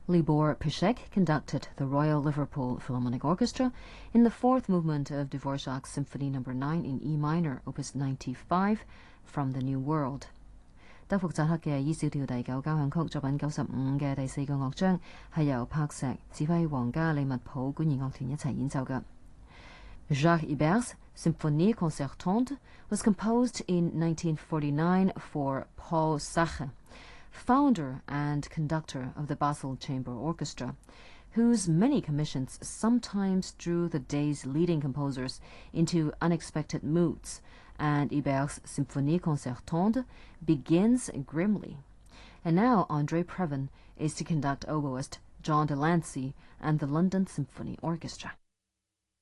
Libor Piszek conducted the Royal Liverpool Philharmonic Orchestra in the fourth movement of Dvorak's Symphony No. 9 in E minor, Opus 95, From the New World. 德福扎克嘅 E 小調第9交響曲作品95嘅第4個樂章係由柏石指揮皇家利物浦管弦樂團一齊演奏嘅。Jacques Ibert's Symphonie concertante was composed in 1949 for Paul Sache, founder and conductor of the Basel Chamber Orchestra, whose many commissions sometimes drew the day's leading composers into unexpected moods, and Ibert's Symphonie concertante begins grimly. And now André Previn is to conduct oboist John Delancey and the London Symphony Orchestra.